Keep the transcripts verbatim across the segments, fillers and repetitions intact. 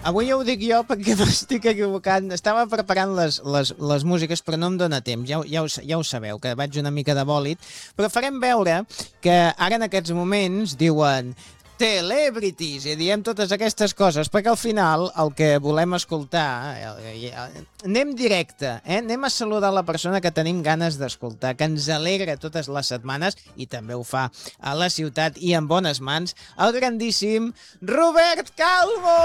avui ja ho dic jo perquè m'estic equivocant. Estava preparant les, les, les músiques, però no em dóna temps. Ja, ja, ho, ja ho sabeu, que vaig una mica de bòlit. Però farem veure que ara en aquests moments diuen celebrities i diem totes aquestes coses, perquè al final el que volem escoltar, eh, eh, anem directe, eh? anem a saludar la persona que tenim ganes d'escoltar, que ens alegra totes les setmanes i també ho fa a la ciutat i en bones mans, el grandíssim Robert Calvo!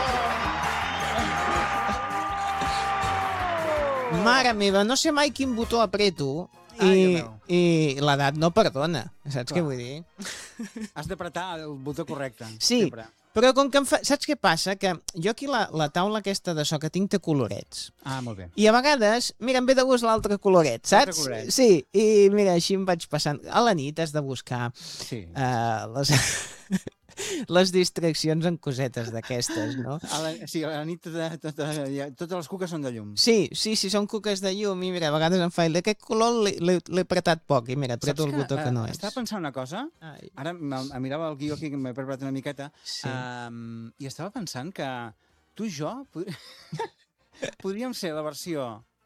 Mare meva, no sé mai quin botó apreto i, i l'edat no perdona, saps Clar. Què vull dir? Has d'apretar el botó correcte. Sí, sempre. Però com que em fa... Saps què passa? Que jo aquí la, la taula aquesta de so que tinc té colorets. Ah, molt bé. I a vegades, mira, em ve de gust l'altre coloret, saps? Coloret. Sí, i mira, així em vaig passant. A la nit has de buscar sí. uh, les... les distraccions en cosetes d'aquestes, no? A la, sí, a la nit tota, tota, totes les cuques són de llum. Sí, sí, sí, són cuques de llum i mira, a vegades em fa aquest color l'he apretat poc i mira, apreto el botó que, que no és. Estava pensant una cosa, Ai. ara em mirava el guió aquí que m'he preparat una miqueta sí. um, i estava pensant que tu i jo pod... podríem ser la versió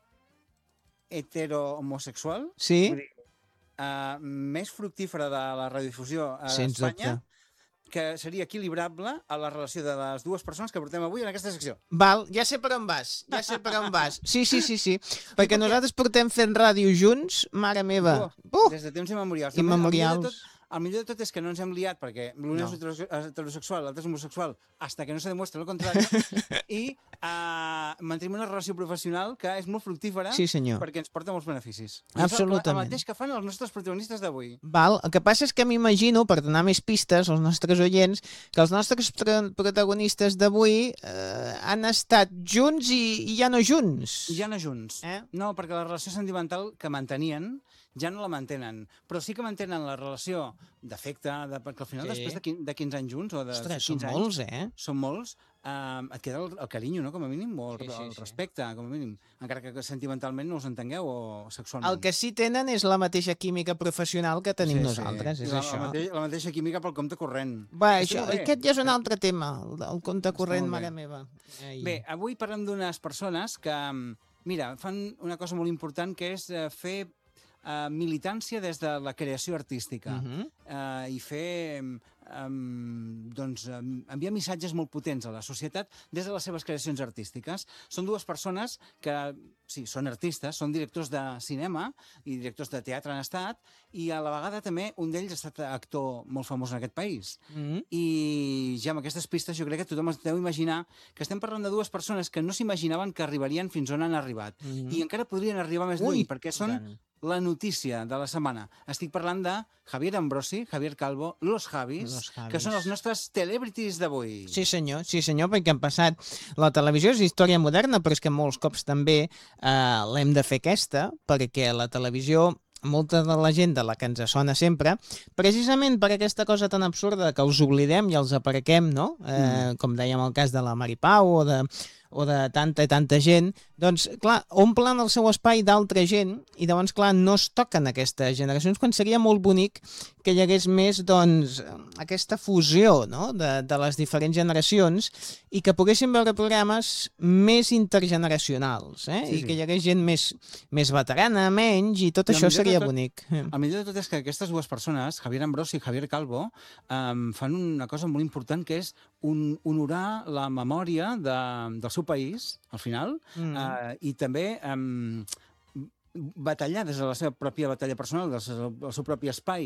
hetero-homosexual sí. dir, uh, més fructífera de la radiodifusió a Sens Espanya dubte. Que seria equilibrable a la relació de les dues persones que portem avui en aquesta secció. Val, ja sé per on vas, ja sé per on vas. Sí, sí, sí, sí, perquè nosaltres portem fent ràdio junts, mare meva. Uh, des de temps immemorials. Immemorials. El millor de tot és que no ens hem liat perquè l'un és no. heterosexual, l'altre és homosexual, hasta que no se demuestra el contrari, i uh, mantenim una relació professional que és molt fructífera sí, perquè ens porta molts beneficis. Absolutament. I és el mateix que fan els nostres protagonistes d'avui. Val, el que passa és que m'imagino, per donar més pistes als nostres oients, que els nostres protagonistes d'avui eh, han estat junts i, i ja no junts. Ja no junts. Eh? No, perquè la relació sentimental que mantenien ja no la mantenen, però sí que mantenen la relació d'afecte, de, perquè al final sí. després de, quinze, de quinze anys junts o de Ostres, quinze són anys, molts, eh? Són molts, eh, et queda el, el carinyo, no?, com a mínim, o el, sí, sí, el respecte, sí. com a mínim, encara que sentimentalment no us entengueu o sexualment. El que sí tenen és la mateixa química professional que tenim sí, nosaltres, sí. és la, això. La mateixa, la mateixa química pel compte corrent. Va, això, aquest ja és un altre tema, el, el compte corrent, mare meva. Ai. Bé, avui parlem d'unes persones que, mira, fan una cosa molt important, que és fer Uh, militància des de la creació artística uh -huh. uh, i fer um, doncs, um, enviar missatges molt potents a la societat des de les seves creacions artístiques. Són dues persones que sí, són artistes, són directors de cinema i directors de teatre han estat, i a la vegada també un d'ells ha estat actor molt famós en aquest país. Uh -huh. I ja amb aquestes pistes jo crec que tothom es deu imaginar que estem parlant de dues persones que no s'imaginaven que arribarien fins on han arribat. Uh -huh. I encara podrien arribar més lluny, perquè són tant. La notícia de la setmana. Estic parlant de Javier Ambrosi, Javier Calvo, Los Javis, Los Javis. Que són els nostres celebrities d'avui. Sí senyor, sí senyor, perquè han passat... La televisió és història moderna, però és que molts cops també eh, l'hem de fer aquesta, perquè la televisió... molta de la gent de la que ens sona sempre, precisament per aquesta cosa tan absurda que us oblidem i els aparquem, no? Eh, mm. Com dèiem el cas de la Mari Pau o de, o de tanta i tanta gent, doncs, clar, omplen el seu espai d'altra gent i llavors, clar, no es toquen aquestes generacions, quan seria molt bonic que hi hagués més, doncs, aquesta fusió, no?, de, de les diferents generacions i que poguéssim veure programes més intergeneracionals, eh? Sí, I sí. que hi hagués gent més, més veterana, menys, i tot I això seria tot, bonic. El millor de tot és que aquestes dues persones, Javier Ambrosi i Javier Calvo, um, fan una cosa molt important, que és un, honorar la memòria de, del seu país, al final, mm. uh, i també um, batallar des de la seva pròpia batalla personal, del seu, del seu propi espai,